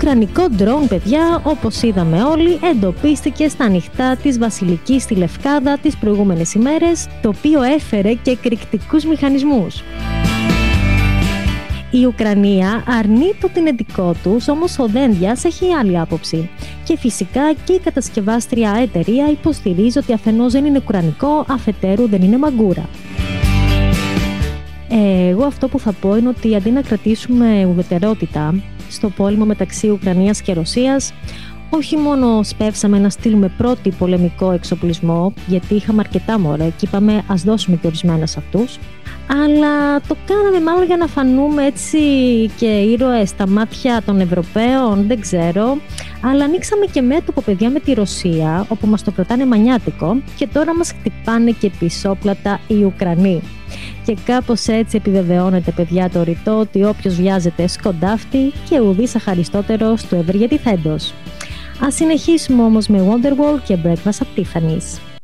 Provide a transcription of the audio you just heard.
ουκρανικό ντρόουν, παιδιά, όπως είδαμε όλοι, εντοπίστηκε στα ανοιχτά της Βασιλικής στη Λευκάδα τις προηγούμενες ημέρες, το οποίο έφερε και εκρηκτικούς μηχανισμούς. Η Ουκρανία αρνείται την εντικό τους, όμως ο Δένδιας έχει άλλη άποψη. Και φυσικά και η κατασκευάστρια εταιρεία υποστηρίζει ότι αφενός δεν είναι ουκρανικό, αφετέρου δεν είναι μαγκούρα. Εγώ αυτό που θα πω είναι ότι αντί να κρατήσουμε ουδετερότητα στο πόλεμο μεταξύ Ουκρανίας και Ρωσίας, όχι μόνο σπεύσαμε να στείλουμε πρώτη πολεμικό εξοπλισμό, γιατί είχαμε αρκετά μωρέ και είπαμε ας δώσουμε και ορισμένα σε αυτούς, αλλά το κάναμε μάλλον για να φανούμε έτσι και ήρωες στα μάτια των Ευρωπαίων, δεν ξέρω, αλλά ανοίξαμε και μέτωπο, παιδιά, με τη Ρωσία, όπου μας το κρατάνε μανιάτικο και τώρα μας χτυπάνε και πισόπλατα οι Ουκρανοί. Και κάπως έτσι επιβεβαιώνεται, παιδιά, το ρητό ότι όποιος βιάζεται σκοντάφτει και ουδής αχαριστότερος του ευεργετηθέντος. Ας συνεχίσουμε όμως με Wonderwall και Breakfast at Tiffany's.